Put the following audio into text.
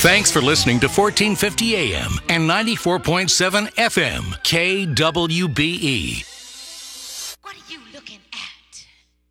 Thanks for listening to 1450 AM and 94.7 FM KWBE. What are you looking at?